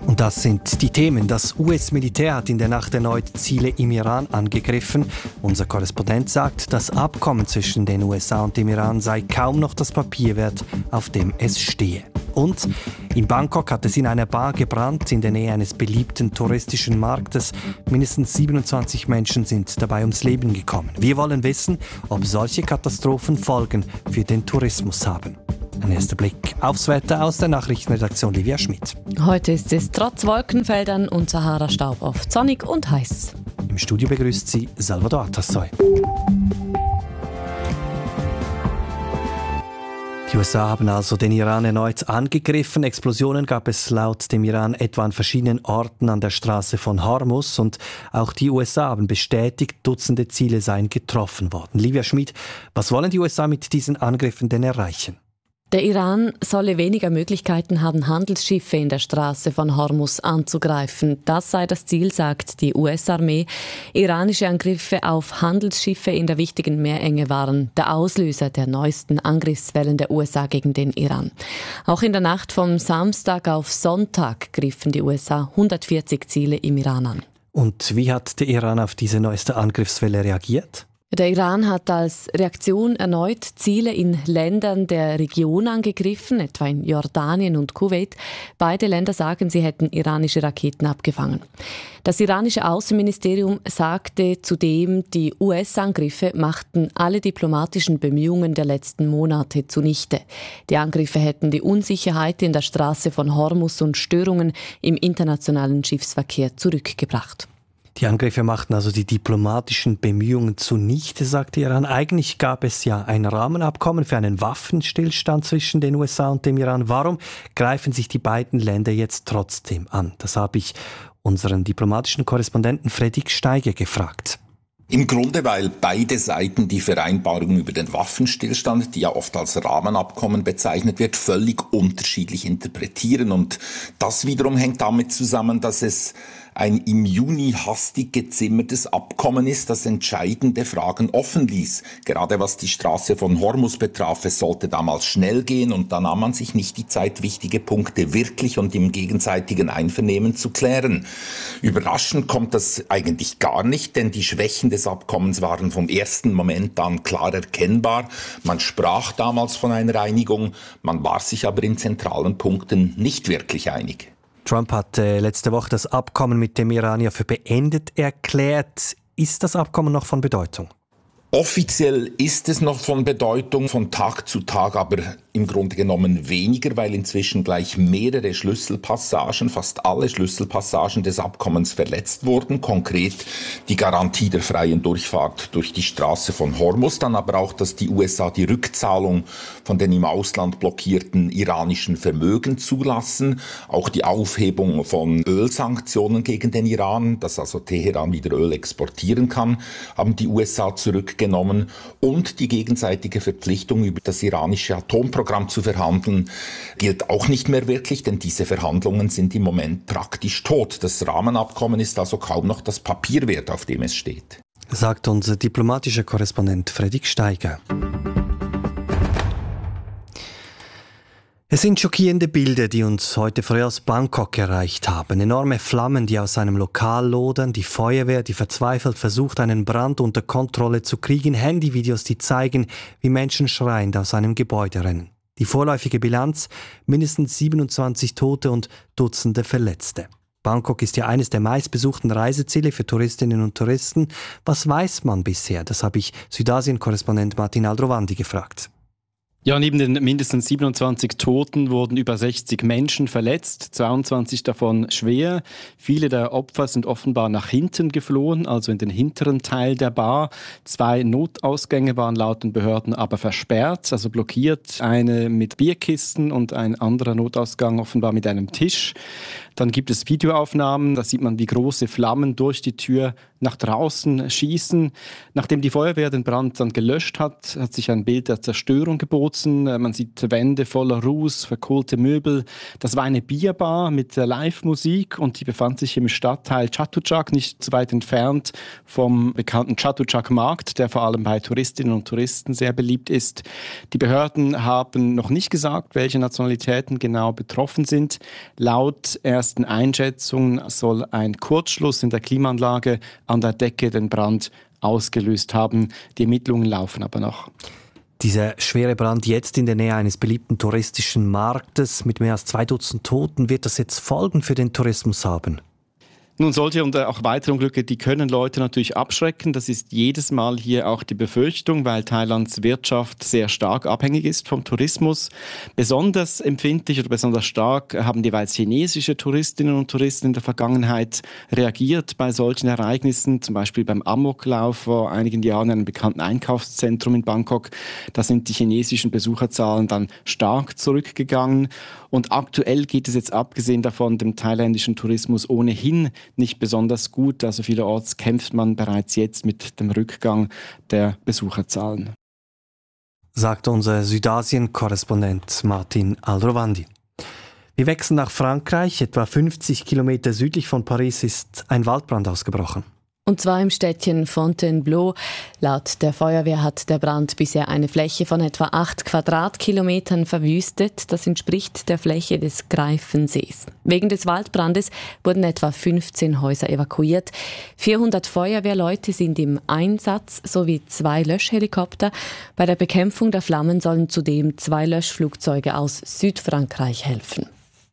Und das sind die Themen. Das US-Militär hat in der Nacht erneut Ziele im Iran angegriffen. Unser Korrespondent sagt, das Abkommen zwischen den USA und dem Iran sei kaum noch das Papier wert, auf dem es stehe. Und in Bangkok hat es in einer Bar gebrannt, in der Nähe eines beliebten touristischen Marktes. Mindestens 27 Menschen sind dabei ums Leben gekommen. Wir wollen wissen, ob solche Katastrophen Folgen für den Tourismus haben. Ein erster Blick aufs Wetter aus der Nachrichtenredaktion Livia Schmidt. Heute ist es trotz Wolkenfeldern und Sahara-Staub oft sonnig und heiß. Im Studio begrüßt sie Salvador Atassoy. Die USA haben also den Iran erneut angegriffen. Explosionen gab es laut dem Iran etwa an verschiedenen Orten an der Straße von Hormuz. Und auch die USA haben bestätigt, Dutzende Ziele seien getroffen worden. Livia Schmidt, was wollen die USA mit diesen Angriffen denn erreichen? Der Iran solle weniger Möglichkeiten haben, Handelsschiffe in der Straße von Hormuz anzugreifen. Das sei das Ziel, sagt die US-Armee. Iranische Angriffe auf Handelsschiffe in der wichtigen Meerenge waren der Auslöser der neuesten Angriffswellen der USA gegen den Iran. Auch in der Nacht vom Samstag auf Sonntag griffen die USA 140 Ziele im Iran an. Und wie hat der Iran auf diese neueste Angriffswelle reagiert? Der Iran hat als Reaktion erneut Ziele in Ländern der Region angegriffen, etwa in Jordanien und Kuwait. Beide Länder sagen, sie hätten iranische Raketen abgefangen. Das iranische Außenministerium sagte zudem, die US-Angriffe machten alle diplomatischen Bemühungen der letzten Monate zunichte. Die Angriffe hätten die Unsicherheit in der Straße von Hormuz und Störungen im internationalen Schiffsverkehr zurückgebracht. Die Angriffe machten also die diplomatischen Bemühungen zunichte, sagte Iran. Eigentlich gab es ja ein Rahmenabkommen für einen Waffenstillstand zwischen den USA und dem Iran. Warum greifen sich die beiden Länder jetzt trotzdem an? Das habe ich unseren diplomatischen Korrespondenten Fredrik Steiger gefragt. Im Grunde, weil beide Seiten die Vereinbarung über den Waffenstillstand, die ja oft als Rahmenabkommen bezeichnet wird, völlig unterschiedlich interpretieren. Und das wiederum hängt damit zusammen, dass es ein im Juni hastig gezimmertes Abkommen ist, das entscheidende Fragen offen ließ. Gerade was die Straße von Hormuz betraf, es sollte damals schnell gehen und da nahm man sich nicht die Zeit, wichtige Punkte wirklich und im gegenseitigen Einvernehmen zu klären. Überraschend kommt das eigentlich gar nicht, denn die Schwächen des Abkommens waren vom ersten Moment an klar erkennbar. Man sprach damals von einer Einigung, man war sich aber in zentralen Punkten nicht wirklich einig. Trump hat letzte Woche das Abkommen mit dem Iran ja für beendet erklärt. Ist das Abkommen noch von Bedeutung? Offiziell ist es noch von Bedeutung, von Tag zu Tag aber im Grunde genommen weniger, weil inzwischen gleich mehrere Schlüsselpassagen, fast alle Schlüsselpassagen des Abkommens verletzt wurden. Konkret die Garantie der freien Durchfahrt durch die Straße von Hormuz, dann aber auch, dass die USA die Rückzahlung von den im Ausland blockierten iranischen Vermögen zulassen, auch die Aufhebung von Ölsanktionen gegen den Iran, dass also Teheran wieder Öl exportieren kann, haben die USA zurückgenommen und die gegenseitige Verpflichtung über das iranische Atomprogramm zu verhandeln, gilt auch nicht mehr wirklich, denn diese Verhandlungen sind im Moment praktisch tot. Das Rahmenabkommen ist also kaum noch das Papier wert, auf dem es steht. Sagt unser diplomatischer Korrespondent Fredrik Steiger. Es sind schockierende Bilder, die uns heute früh aus Bangkok erreicht haben. Enorme Flammen, die aus einem Lokal lodern, die Feuerwehr, die verzweifelt versucht, einen Brand unter Kontrolle zu kriegen, Handyvideos, die zeigen, wie Menschen schreiend aus einem Gebäude rennen. Die vorläufige Bilanz: mindestens 27 Tote und Dutzende Verletzte. Bangkok ist ja eines der meistbesuchten Reiseziele für Touristinnen und Touristen. Was weiß man bisher? Das habe ich Südasien-Korrespondent Martin Aldrovandi gefragt. Ja, neben den mindestens 27 Toten wurden über 60 Menschen verletzt, 22 davon schwer. Viele der Opfer sind offenbar nach hinten geflohen, also in den hinteren Teil der Bar. 2 Notausgänge waren laut den Behörden aber versperrt, also blockiert. Eine mit Bierkisten und ein anderer Notausgang offenbar mit einem Tisch. Dann gibt es Videoaufnahmen, da sieht man, wie große Flammen durch die Tür nach draußen schießen. Nachdem die Feuerwehr den Brand dann gelöscht hat, hat sich ein Bild der Zerstörung geboten. Umstürzen. Man sieht Wände voller Ruß, verkohlte Möbel. Das war eine Bierbar mit Live-Musik und die befand sich im Stadtteil Chatuchak, nicht so weit entfernt vom bekannten Chatuchak-Markt, der vor allem bei Touristinnen und Touristen sehr beliebt ist. Die Behörden haben noch nicht gesagt, welche Nationalitäten genau betroffen sind. Laut ersten Einschätzungen soll ein Kurzschluss in der Klimaanlage an der Decke den Brand ausgelöst haben. Die Ermittlungen laufen aber noch. Dieser schwere Brand jetzt in der Nähe eines beliebten touristischen Marktes mit mehr als 2 Dutzend Toten, wird das jetzt Folgen für den Tourismus haben? Nun, solche und auch weitere Unglücke, die können Leute natürlich abschrecken. Das ist jedes Mal hier auch die Befürchtung, weil Thailands Wirtschaft sehr stark abhängig ist vom Tourismus. Besonders empfindlich oder besonders stark haben jeweils chinesische Touristinnen und Touristen in der Vergangenheit reagiert bei solchen Ereignissen. Zum Beispiel beim Amoklauf vor einigen Jahren in einem bekannten Einkaufszentrum in Bangkok. Da sind die chinesischen Besucherzahlen dann stark zurückgegangen. Und aktuell geht es jetzt abgesehen davon dem thailändischen Tourismus ohnehin nicht besonders gut. Also vielerorts kämpft man bereits jetzt mit dem Rückgang der Besucherzahlen. Sagt unser Südasien-Korrespondent Martin Aldrovandi. Wir wechseln nach Frankreich. Etwa 50 Kilometer südlich von Paris ist ein Waldbrand ausgebrochen. Und zwar im Städtchen Fontainebleau. Laut der Feuerwehr hat der Brand bisher eine Fläche von etwa 8 Quadratkilometern verwüstet. Das entspricht der Fläche des Greifensees. Wegen des Waldbrandes wurden etwa 15 Häuser evakuiert. 400 Feuerwehrleute sind im Einsatz sowie 2 Löschhelikopter. Bei der Bekämpfung der Flammen sollen zudem 2 Löschflugzeuge aus Südfrankreich helfen.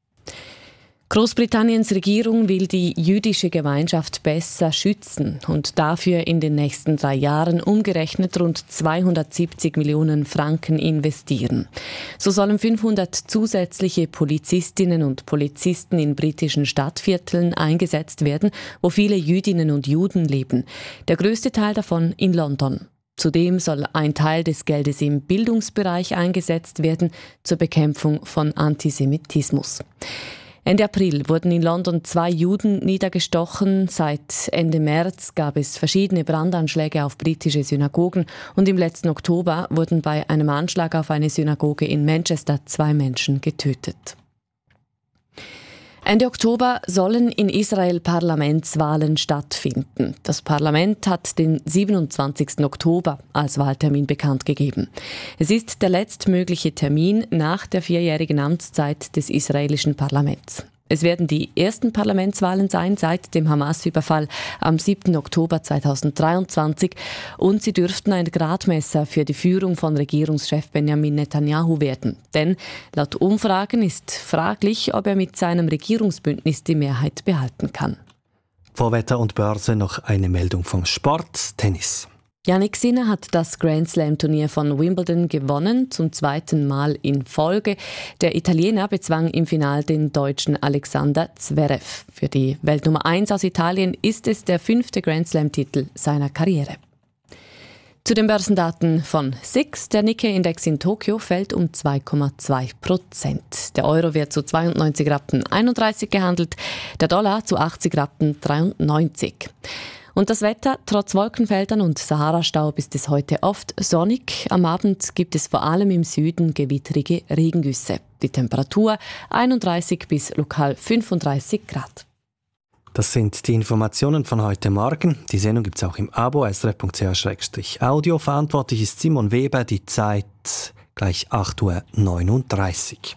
Großbritanniens Regierung will die jüdische Gemeinschaft besser schützen und dafür in den nächsten 3 Jahren umgerechnet rund 270 Millionen Franken investieren. So sollen 500 zusätzliche Polizistinnen und Polizisten in britischen Stadtvierteln eingesetzt werden, wo viele Jüdinnen und Juden leben. Der größte Teil davon in London. Zudem soll ein Teil des Geldes im Bildungsbereich eingesetzt werden zur Bekämpfung von Antisemitismus. Ende April wurden in London 2 Juden niedergestochen. Seit Ende März gab es verschiedene Brandanschläge auf britische Synagogen und im letzten Oktober wurden bei einem Anschlag auf eine Synagoge in Manchester 2 Menschen getötet. Ende Oktober sollen in Israel Parlamentswahlen stattfinden. Das Parlament hat den 27. Oktober als Wahltermin bekannt gegeben. Es ist der letztmögliche Termin nach der 4-jährigen Amtszeit des israelischen Parlaments. Es werden die ersten Parlamentswahlen sein seit dem Hamas-Überfall am 7. Oktober 2023 und sie dürften ein Gradmesser für die Führung von Regierungschef Benjamin Netanyahu werden. Denn laut Umfragen ist fraglich, ob er mit seinem Regierungsbündnis die Mehrheit behalten kann. Vor Wetter und Börse noch eine Meldung vom Sport, Tennis. Jannik Sinner hat das Grand-Slam-Turnier von Wimbledon gewonnen, zum 2. Mal in Folge. Der Italiener bezwang im Finale den Deutschen Alexander Zverev. Für die Weltnummer 1 aus Italien ist es der 5. Grand-Slam-Titel seiner Karriere. Zu den Börsendaten von SIX. Der Nikkei-Index in Tokio fällt um 2,2%. Der Euro wird zu 92,31 Rappen gehandelt, der Dollar zu 80,93 Rappen. Und das Wetter, trotz Wolkenfeldern und Saharastaub ist es heute oft sonnig. Am Abend gibt es vor allem im Süden gewittrige Regengüsse. Die Temperatur 31 bis lokal 35 Grad. Das sind die Informationen von heute Morgen. Die Sendung gibt es auch im Abo srf.ch/audio. Verantwortlich ist Simon Weber. Die Zeit gleich 8:39 Uhr.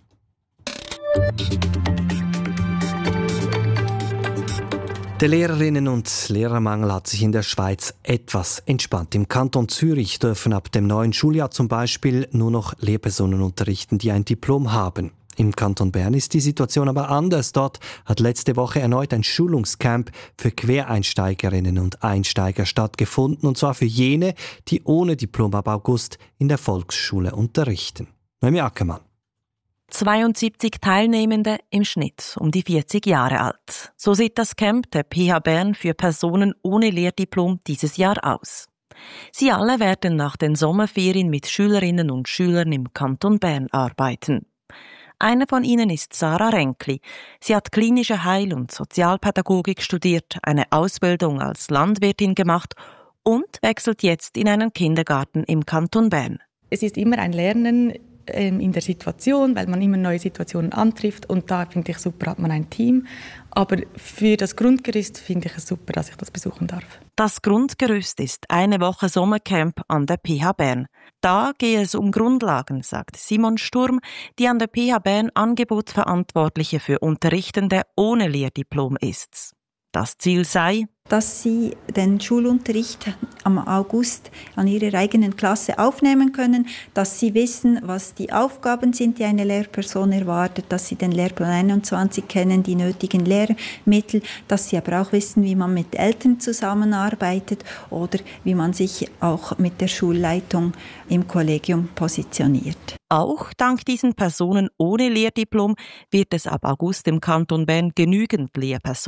Der Lehrerinnen- und Lehrermangel hat sich in der Schweiz etwas entspannt. Im Kanton Zürich dürfen ab dem neuen Schuljahr zum Beispiel nur noch Lehrpersonen unterrichten, die ein Diplom haben. Im Kanton Bern ist die Situation aber anders. Dort hat letzte Woche erneut ein Schulungscamp für Quereinsteigerinnen und Einsteiger stattgefunden, und zwar für jene, die ohne Diplom ab August in der Volksschule unterrichten. Noemi Ackermann. 72 Teilnehmende, im Schnitt um die 40 Jahre alt. So sieht das Camp der PH Bern für Personen ohne Lehrdiplom dieses Jahr aus. Sie alle werden nach den Sommerferien mit Schülerinnen und Schülern im Kanton Bern arbeiten. Eine von ihnen ist Sarah Renkli. Sie hat klinische Heil- und Sozialpädagogik studiert, eine Ausbildung als Landwirtin gemacht und wechselt jetzt in einen Kindergarten im Kanton Bern. Es ist immer ein Lernen in der Situation, weil man immer neue Situationen antrifft und da finde ich super, hat man ein Team. Aber für das Grundgerüst finde ich es super, dass ich das besuchen darf. Das Grundgerüst ist eine Woche Sommercamp an der PH Bern. Da gehe es um Grundlagen, sagt Simon Sturm, die an der PH Bern Angebotsverantwortliche für Unterrichtende ohne Lehrdiplom ist. Das Ziel sei, dass sie den Schulunterricht am August an ihrer eigenen Klasse aufnehmen können, dass sie wissen, was die Aufgaben sind, die eine Lehrperson erwartet, dass sie den Lehrplan 21 kennen, die nötigen Lehrmittel, dass sie aber auch wissen, wie man mit Eltern zusammenarbeitet oder wie man sich auch mit der Schulleitung im Kollegium positioniert. Auch dank diesen Personen ohne Lehrdiplom wird es ab August im Kanton Bern genügend Lehrpersonen